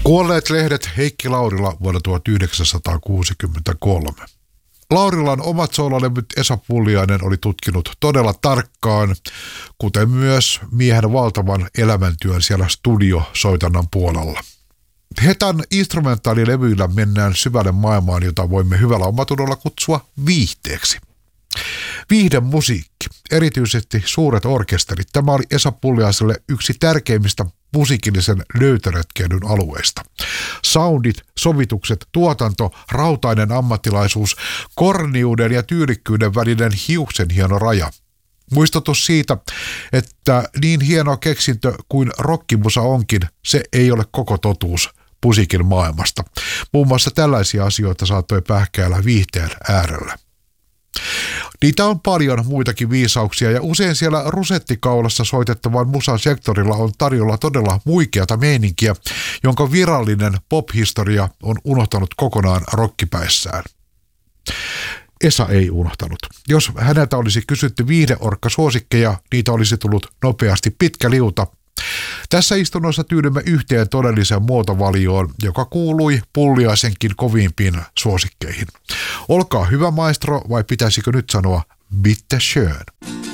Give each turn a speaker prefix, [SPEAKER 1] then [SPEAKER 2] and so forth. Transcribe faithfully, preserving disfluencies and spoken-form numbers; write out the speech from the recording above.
[SPEAKER 1] Kuolleet lehdet Heikki Laurila vuonna tuhatyhdeksänsataakuusikymmentäkolme. Laurilan omat soololevyt Esa Pulliainen oli tutkinut todella tarkkaan, kuten myös miehen valtavan elämäntyön siellä studiosoitannan puolella. Hetan instrumentaalilevyillä mennään syvälle maailmaan, jota voimme hyvällä omatunnolla kutsua viihteeksi. Viihdemusiikki, erityisesti suuret orkesterit, tämä oli Esa Pulliaiselle yksi tärkeimmistä musiikillisen löytöretkeilyn alueista. Soundit, sovitukset, tuotanto, rautainen ammattilaisuus, korniuden ja tyylikkyyden välinen hiuksen hieno raja. Muistutus siitä, että niin hieno keksintö kuin rockimusa onkin, se ei ole koko totuus musiikin maailmasta. Muun muassa tällaisia asioita saattoi pähkäillä viihteen äärellä. Niitä on paljon muitakin viisauksia ja usein siellä rusettikaulassa soitettavan musan sektorilla on tarjolla todella muikeata meininkiä, jonka virallinen pop-historia on unohtanut kokonaan rockipäissään. Esa ei unohtanut. Jos häneltä olisi kysytty viihdeorkka-suosikkeja, niitä olisi tullut nopeasti pitkä liuta. Tässä istunnossa tyydymme yhteen todelliseen muotovalioon, joka kuului Pulliaisenkin kovimpiin suosikkeihin. Olkaa hyvä maestro, vai pitäisikö nyt sanoa bitte schön?